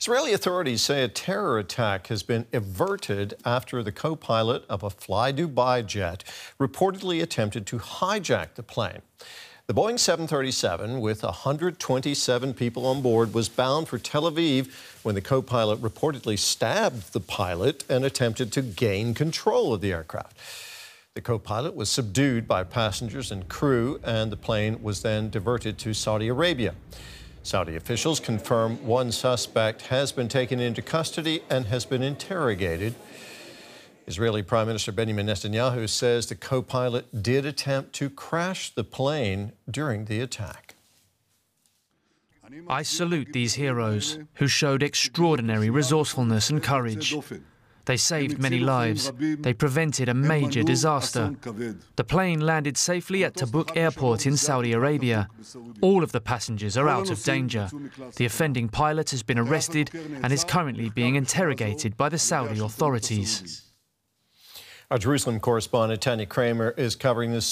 Israeli authorities say a terror attack has been averted after the co-pilot of a Fly Dubai jet reportedly attempted to hijack the plane. The Boeing 737, with 127 people on board, was bound for Tel Aviv when the co-pilot reportedly stabbed the pilot and attempted to gain control of the aircraft. The co-pilot was subdued by passengers and crew, and the plane was then diverted to Saudi Arabia. Saudi officials confirm one suspect has been taken into custody and has been interrogated. Israeli Prime Minister Benjamin Netanyahu says the co-pilot did attempt to crash the plane during the attack. I salute these heroes who showed extraordinary resourcefulness and courage. They saved many lives. They prevented a major disaster. The plane landed safely at Tabuk Airport in Saudi Arabia. All of the passengers are out of danger. The offending pilot has been arrested and is currently being interrogated by the Saudi authorities. Our Jerusalem correspondent Tanya Kramer is covering this